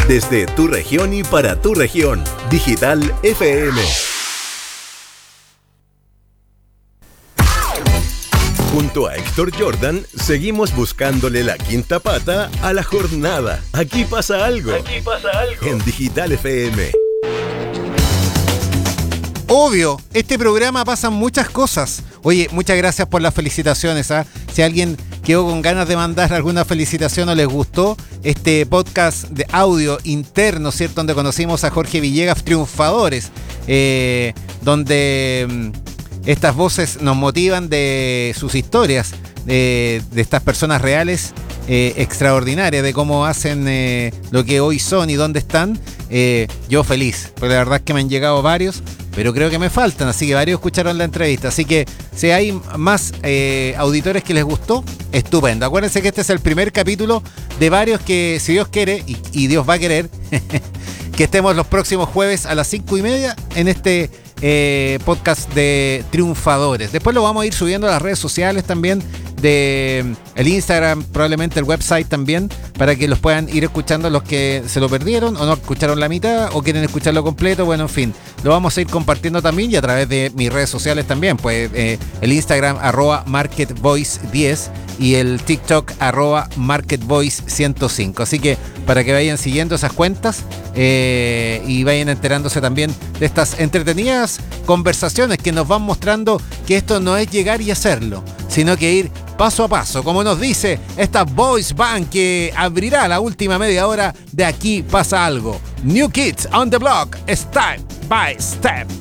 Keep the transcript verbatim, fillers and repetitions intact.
Desde tu región y para tu región. Digital F M. Junto a Héctor Jordan, seguimos buscándole la quinta pata a la jornada. Aquí pasa algo. Aquí pasa algo. En Digital F M. Obvio, este programa pasan muchas cosas. Oye, muchas gracias por las felicitaciones. ¿eh? Si alguien quedó con ganas de mandar alguna felicitación o les gustó este podcast de audio interno, ¿cierto? Donde conocimos a Jorge Villegas, Triunfadores, eh, donde mmm, estas voces nos motivan de sus historias, de, de estas personas reales, eh, extraordinarias, de cómo hacen eh, lo que hoy son y dónde están. Eh, yo feliz, porque la verdad es que me han llegado varios, pero creo que me faltan, así que varios escucharon la entrevista. Así que si hay más eh, auditores que les gustó, estupendo. Acuérdense que este es el primer capítulo de varios que, si Dios quiere, y, y Dios va a querer, que estemos los próximos jueves a las cinco y media en este eh, podcast de Triunfadores. Después lo vamos a ir subiendo a las redes sociales también, de el Instagram, probablemente el website también, para que los puedan ir escuchando los que se lo perdieron o no escucharon la mitad o quieren escucharlo completo. Bueno, en fin, lo vamos a ir compartiendo también y a través de mis redes sociales también, pues eh, el Instagram arroba marketvoice diez y el TikTok arroba marketvoice ciento cinco. Así que para que vayan siguiendo esas cuentas eh, y vayan enterándose también de estas entretenidas conversaciones que nos van mostrando que esto no es llegar y hacerlo, sino que ir paso a paso, como nos dice esta voice band que abrirá la última media hora de Aquí Pasa Algo. New Kids on the Block, Step by Step.